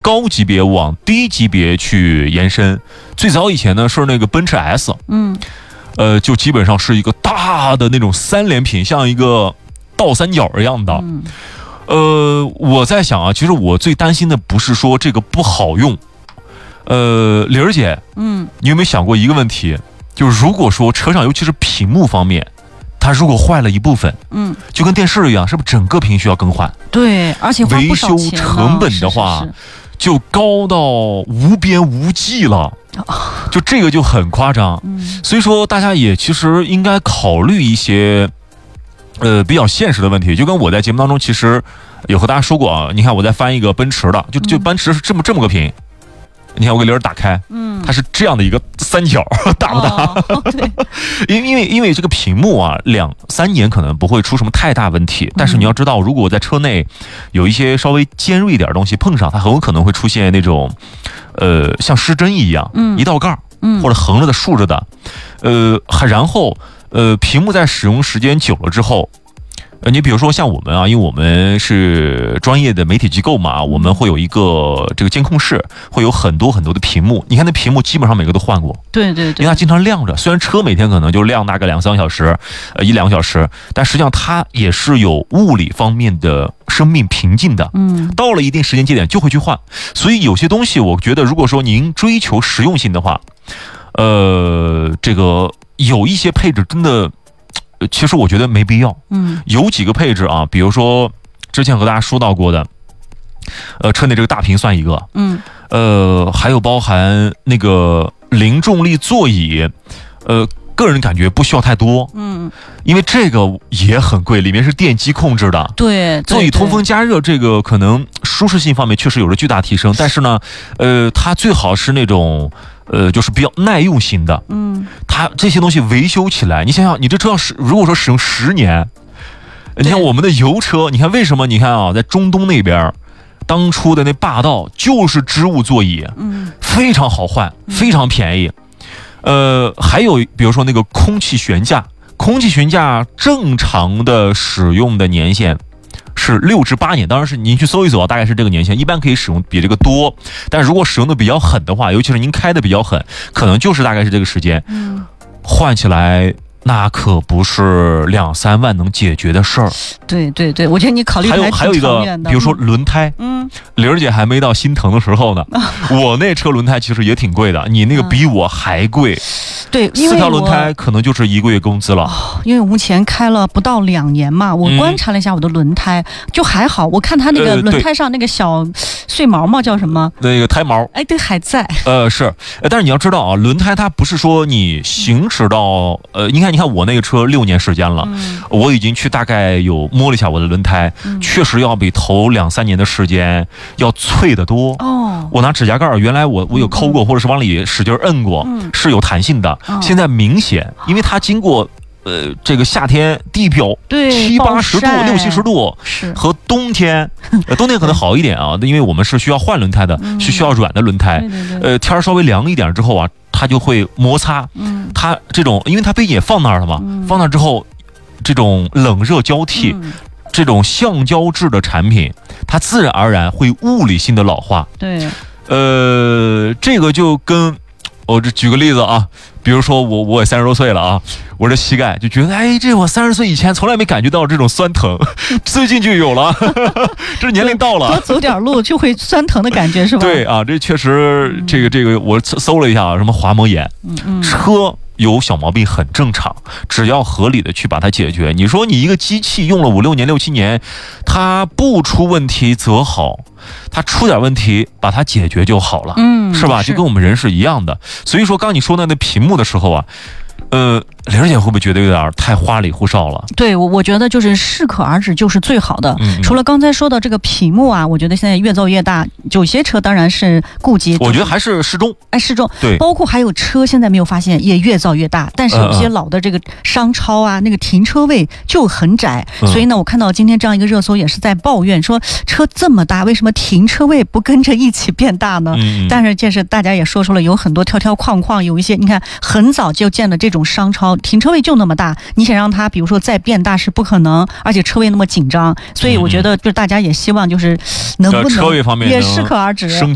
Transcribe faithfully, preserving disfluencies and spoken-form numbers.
高级别往低级别去延伸。最早以前呢是那个奔驰 S， 嗯，呃，就基本上是一个大的那种三连屏，像一个倒三角一样的。嗯，呃，我在想啊，其实我最担心的不是说这个不好用，呃，玲儿姐，嗯，你有没有想过一个问题？就是如果说车上尤其是屏幕方面，它如果坏了一部分，嗯，就跟电视一样，是不是整个屏需要更换？ 对，而且维修成本的话，是是是就高到无边无际了。就这个就很夸张，嗯，所以说大家也其实应该考虑一些，呃，比较现实的问题。就跟我在节目当中其实有和大家说过啊，你看我在翻一个奔驰的，就就奔驰是这么这么个屏。你看我给玲儿打开，嗯，它是这样的一个三角，大不大？ 哦、对， 因因为因为这个屏幕啊，两三年可能不会出什么太大问题，但是你要知道，如果在车内有一些稍微尖锐一点的东西碰上，它很有可能会出现那种，呃，像失真一样，嗯，一道杠，嗯，或者横着的、竖着的，呃，然后呃，屏幕在使用时间久了之后。呃，你比如说像我们啊，因为我们是专业的媒体机构嘛，我们会有一个这个监控室，会有很多很多的屏幕。你看那屏幕基本上每个都换过， 对对对， 因为它经常亮着。虽然车每天可能就亮大概两三个小时，呃一两个小时，但实际上它也是有物理方面的生命瓶颈的。嗯，到了一定时间节点就会去换。所以有些东西，我觉得如果说您追求实用性的话，呃，这个有一些配置真的。其实我觉得没必要，嗯，有几个配置啊，比如说之前和大家说到过的，呃，车内这个大屏算一个，嗯，呃，还有包含那个零重力座椅，呃，个人感觉不需要太多，嗯，因为这个也很贵，里面是电机控制的， 对， 座椅通风加热，这个可能舒适性方面确实有着巨大提升，但是呢，呃，它最好是那种。呃，就是比较耐用型的，嗯，它这些东西维修起来，你想想，你这车要使，如果说使用十年，你看我们的油车，你看为什么？你看啊，在中东那边，当初的那霸道就是织物座椅，嗯，非常好换，非常便宜。呃，还有比如说那个空气悬架，空气悬架正常的使用的年限。是六至八年，当然是您去搜一搜啊，大概是这个年限，一般可以使用比这个多。但如果使用的比较狠的话，尤其是您开的比较狠，可能就是大概是这个时间，嗯，换起来那可不是两三万能解决的事儿。 对对对，我觉得你考虑还有还有一个，比如说轮胎，嗯，玲儿姐还没到心疼的时候呢。我那车轮胎其实也挺贵的，你那个比我还贵。 对， 四条轮胎可能就是一个月工资了。哦、 因为我目前开了不到两年嘛，我观察了一下我的轮胎，嗯、就还好。我看它那个轮胎上那个小碎毛毛叫什么？ 那个胎毛。 哎，对，还在。 呃，是，但是你要知道啊，轮胎它不是说你行驶到呃，你看，你看我那个车六年时间了，嗯、我已经去大概有摸了一下我的轮胎，嗯、确实要比头两三年的时间要脆得多。哦，我拿指甲盖，原来我我有抠过，嗯、或者是往里使劲摁过，嗯、是有弹性的。哦、现在明显，因为它经过呃这个夏天地表七八十度、六七十度， 是和冬天，呃冬天可能好一点啊，因为我们是需要换轮胎的，嗯、是需要软的轮胎。对对对呃天稍微凉一点之后啊，它就会摩擦。嗯，它这种因为它背景也放那儿了嘛，嗯、放那儿之后，这种冷热交替。嗯这种橡胶制的产品，它自然而然会物理性的老化。 对， 呃，这个就跟我这举个例子啊，比如说我我也三十多岁了啊，我这膝盖就觉得，哎，这我三十岁以前从来没感觉到这种酸疼，最近就有了，这是年龄到了， 多走点路就会酸疼的感觉是吧？ 对啊，这确实，这个这个我搜了一下啊，什么滑膜炎，嗯嗯，车。有小毛病很正常，只要合理的去把它解决。你说你一个机器用了五六年、六七年，它不出问题则好，它出点问题把它解决就好了，嗯，是吧？是就跟我们人是一样的。所以说，刚你说那那屏幕的时候啊，呃，玲儿姐会不会觉得有点太花里胡哨了？ 对，我我觉得就是适可而止就是最好的。嗯嗯除了刚才说的这个屏幕啊，我觉得现在越造越大，有些车当然是顾及， 我觉得还是适中， 哎，适中。 对， 包括还有车现在没有发现也越造越大，但是有些老的这个商超啊，嗯、那个停车位就很窄，嗯、所以呢，我看到今天这样一个热搜也是在抱怨说车这么大，为什么停车位不跟着一起变大呢？嗯、但是这是大家也说出了有很多条条框框，有一些你看很早就建的这种商超停车位就那么大，你想让它比如说再变大是不可能，而且车位那么紧张，所以我觉得就是大家也希望就是能不能车位方面也适可而止。